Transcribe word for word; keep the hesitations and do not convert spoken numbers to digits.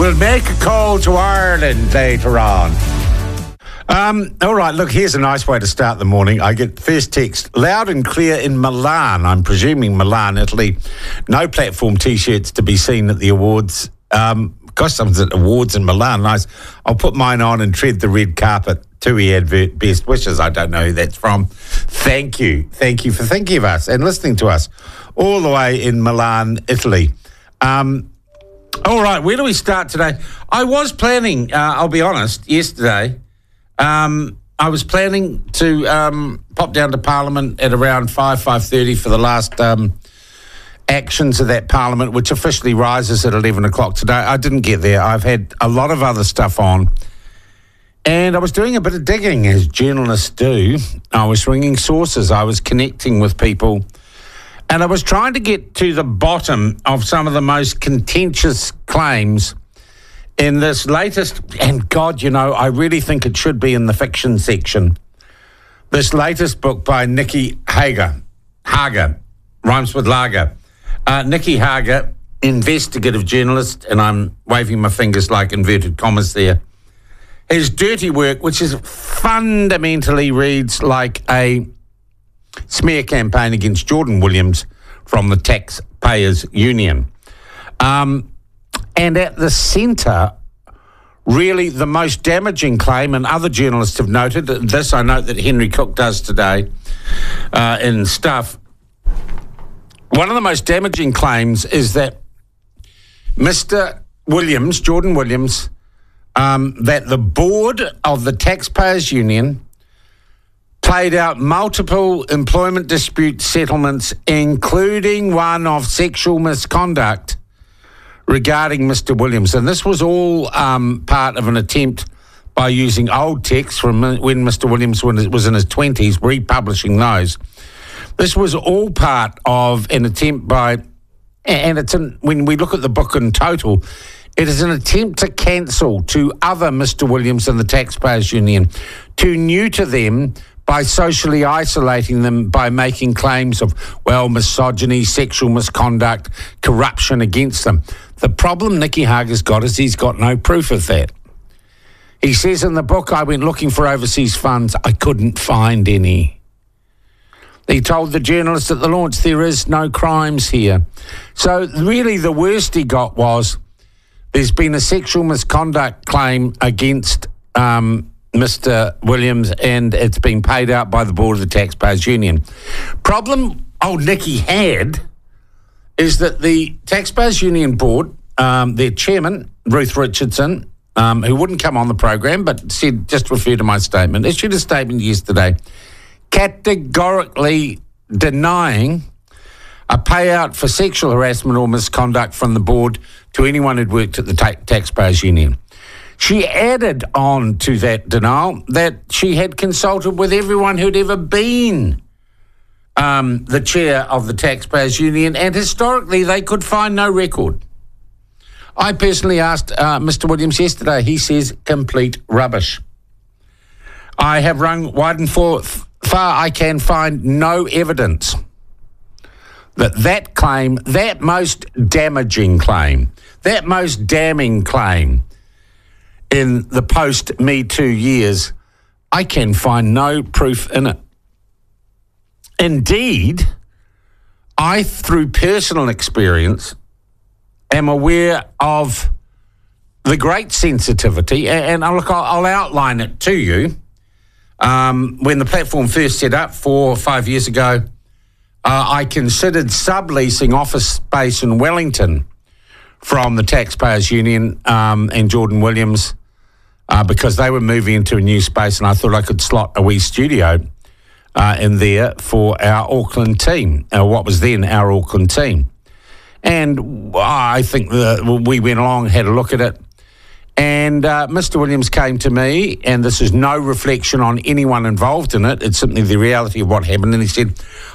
We'll make a call to Ireland later on. Um, all right, look, here's a nice way to start the morning. I get first text, loud and clear in Milan. I'm presuming Milan, Italy. No platform T-shirts to be seen at the awards. Um, gosh, someone's at awards in Milan. Nice. I'll put mine on and tread the red carpet. TUI advert, best wishes. I don't know who that's from. Thank you. Thank you for thinking of us and listening to us all the way in Milan, Italy. Um, all right, where do we start today? I was planning, uh, I'll be honest, yesterday, um, I was planning to um, pop down to Parliament at around five, five thirty for the last um, actions of that Parliament, which officially rises at eleven o'clock today. I didn't get there. I've had a lot of other stuff on. And I was doing a bit of digging, as journalists do. I was ringing sources. I was connecting with people. And I was trying to get to the bottom of some of the most contentious claims in this latest, and God, you know, I really think it should be in the fiction section, this latest book by Nicky Hager. Hager, rhymes with lager. Uh, Nicky Hager, investigative journalist, and I'm waving my fingers like inverted commas there. His dirty work, which is fundamentally reads like a smear campaign against Jordan Williams from the Taxpayers Union. Um, and at the centre, really the most damaging claim, and other journalists have noted this, I note that Henry Cook does today uh, in Stuff. One of the most damaging claims is that Mister Williams, Jordan Williams, Um, that the board of the Taxpayers Union played out multiple employment dispute settlements, including one of sexual misconduct regarding Mister Williams. And this was all um, part of an attempt by using old texts from when Mister Williams was in his twenties, republishing those. This was all part of an attempt by, and it's in, when we look at the book in total, it is an attempt to cancel to other Mister Williams and the Taxpayers Union, to neuter them by socially isolating them by making claims of, well, misogyny, sexual misconduct, corruption against them. The problem Nicky Hager's got is he's got no proof of that. He says in the book, I went looking for overseas funds. I couldn't find any. He told the journalist at the launch, there is no crimes here. So really the worst he got was, there's been a sexual misconduct claim against um, Mister Williams, and it's been paid out by the board of the Taxpayers Union. Problem old Nicky had is that the Taxpayers Union board, um, their chairman, Ruth Richardson, um, who wouldn't come on the program, but said, just refer to my statement, issued a statement yesterday categorically denying a payout for sexual harassment or misconduct from the board to anyone who'd worked at the ta- Taxpayers Union. She added on to that denial that she had consulted with everyone who'd ever been um, the chair of the Taxpayers Union, and historically they could find no record. I personally asked uh, Mister Williams yesterday. He says complete rubbish. I have rung wide and forth, far I can find no evidence that that claim, that most damaging claim, that most damning claim in the post-Me Too years, I can find no proof in it. Indeed, I, through personal experience, am aware of the great sensitivity, and, and look, I'll, I'll outline it to you. Um, when the platform first set up four or five years ago, Uh, I considered subleasing office space in Wellington from the Taxpayers Union um, and Jordan Williams uh, because they were moving into a new space, and I thought I could slot a wee studio uh, in there for our Auckland team, uh, what was then our Auckland team. And I think the, we went along, had a look at it, and uh, Mister Williams came to me, and this is no reflection on anyone involved in it, it's simply the reality of what happened, and he said,